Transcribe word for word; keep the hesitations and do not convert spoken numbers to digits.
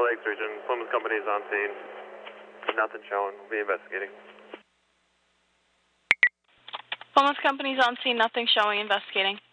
Lakes region. Plymouth Company is on scene. Nothing showing. We'll be investigating. Plymouth Company's on scene, nothing showing, investigating.